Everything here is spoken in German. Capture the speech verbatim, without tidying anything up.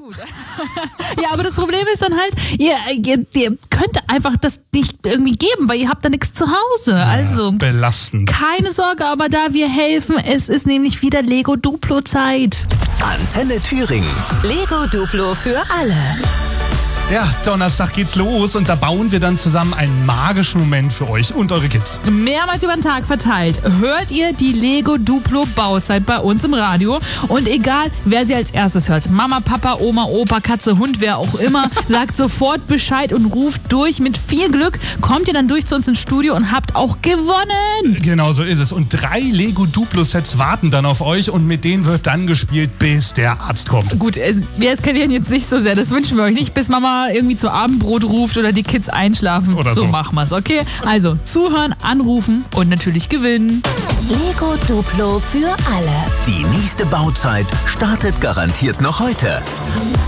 gut. Ja, aber das Problem ist dann halt, ihr, ihr, ihr könnt einfach das nicht irgendwie geben, weil ihr habt da nichts zu Hause. Also belastend. Keine Sorge, aber da wir helfen, es ist nämlich wieder Lego Duplo Zeit. Antenne Thüringen. Lego Duplo für alle. Ja, Donnerstag geht's los und da bauen wir dann zusammen einen magischen Moment für euch und eure Kids. Mehrmals über den Tag verteilt hört ihr die Lego Duplo Bauzeit bei uns im Radio und egal, wer sie als erstes hört, Mama, Papa, Oma, Opa, Katze, Hund, wer auch immer, sagt sofort Bescheid und ruft durch. Mit viel Glück kommt ihr dann durch zu uns ins Studio und habt auch gewonnen. Genau so ist es und drei Lego Duplo Sets warten dann auf euch und mit denen wird dann gespielt, bis der Arzt kommt. Gut, wir eskalieren jetzt nicht so sehr, das wünschen wir euch nicht, bis Mama irgendwie zu Abendbrot ruft oder die Kids einschlafen. Oder so. so machen wir's, okay? Also zuhören, anrufen und natürlich gewinnen. Lego Duplo für alle. Die nächste Bauzeit startet garantiert noch heute.